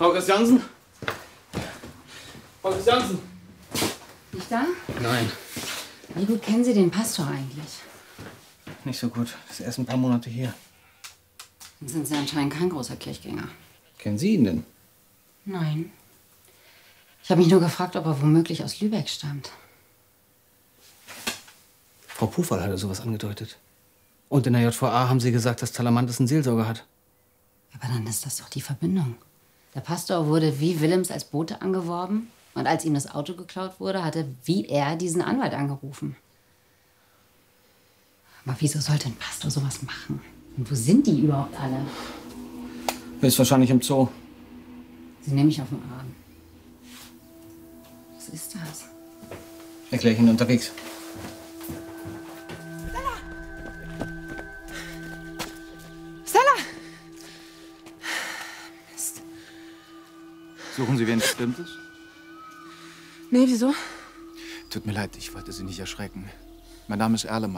Frau Christiansen? Frau Christiansen? Nicht da? Nein. Wie gut kennen Sie den Pastor eigentlich? Nicht so gut. Ist erst ein paar Monate hier. Dann sind Sie anscheinend kein großer Kirchgänger. Kennen Sie ihn denn? Nein. Ich habe mich nur gefragt, ob er womöglich aus Lübeck stammt. Frau Pufall hatte sowas angedeutet. Und in der JVA haben Sie gesagt, dass Talamantes einen Seelsorger hat. Aber dann ist das doch die Verbindung. Der Pastor wurde wie Willems als Bote angeworben. Und als ihm das Auto geklaut wurde, hat er wie er diesen Anwalt angerufen. Aber wieso sollte ein Pastor sowas machen? Und wo sind die überhaupt alle? Höchstwahrscheinlich im Zoo. Sie nehmen mich auf den Arm. Was ist das? Erkläre ich Ihnen unterwegs. Stella! Mist. Suchen Sie wen Bestimmtes? Nee, wieso? Tut mir leid, ich wollte Sie nicht erschrecken. Mein Name ist Erlemann.